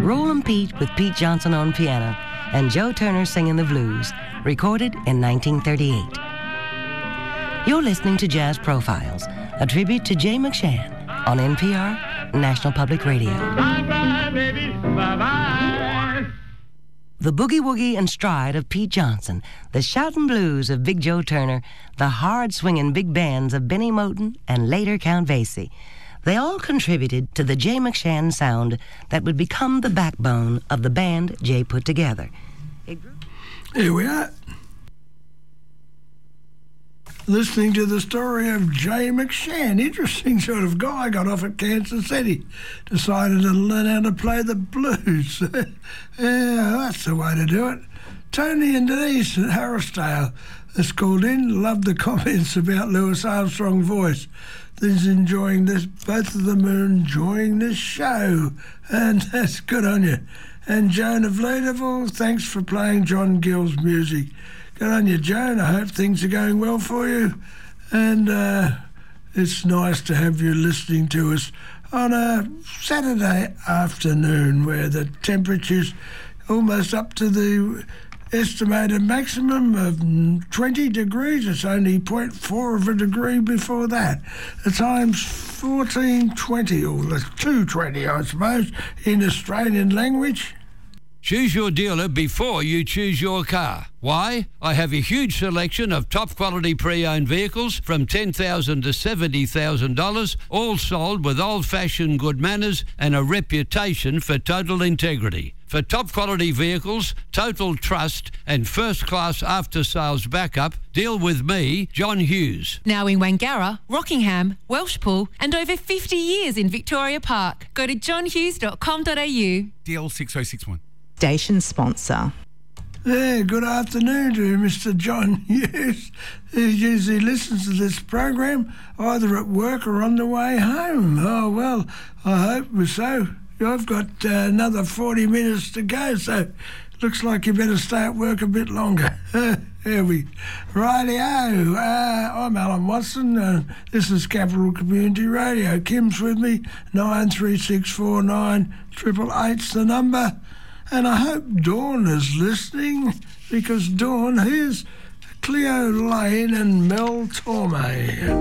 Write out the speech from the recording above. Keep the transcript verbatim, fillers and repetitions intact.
Rollin' Pete with Pete Johnson on piano and Joe Turner singing the blues, recorded in nineteen thirty-eight. You're listening to Jazz Profiles, a tribute to Jay McShann on N P R, National Public Radio. Bye-bye, baby. Bye-bye. The boogie-woogie and stride of Pete Johnson, the shoutin' blues of Big Joe Turner, the hard-swinging big bands of Benny Moten and later Count Basie. They all contributed to the Jay McShann sound that would become the backbone of the band Jay put together. Here we are, listening to the story of Jay McShann. Interesting sort of guy. Got off at Kansas City, decided to learn how to play the blues. Yeah, that's the way to do it. Tony and Denise at Harrisdale has called in, loved the comments about Louis Armstrong's voice. He's enjoying this, both of them are enjoying this show, and that's good on you. And Joan of Leederville, thanks for playing John Gill's music. Good on you, Joan. I hope things are going well for you. And uh, it's nice to have you listening to us on a Saturday afternoon where the temperature's almost up to the estimated maximum of twenty degrees. It's only zero point four of a degree before that. The time's fourteen twenty, or two twenty, I suppose, in Australian language. Choose your dealer before you choose your car. Why? I have a huge selection of top-quality pre-owned vehicles from ten thousand dollars to seventy thousand dollars, all sold with old-fashioned good manners and a reputation for total integrity. For top-quality vehicles, total trust and first-class after-sales backup, deal with me, John Hughes. Now in Wangara, Rockingham, Welshpool and over fifty years in Victoria Park. Go to john hughes dot com dot a u. D L six oh six one. Station sponsor. Yeah, good afternoon to Mister John Hughes, who usually listens to this program either at work or on the way home. Oh, well, I hope so. I've got uh, another forty minutes to go, so looks like you better stay at work a bit longer. Here we Rightio. Uh, I'm Alan Watson. Uh, this is Capital Community Radio. Kim's with me. nine three six four nine eight eight eight's the number. And I hope Dawn is listening, because Dawn, here's Cleo Lane and Mel Torme.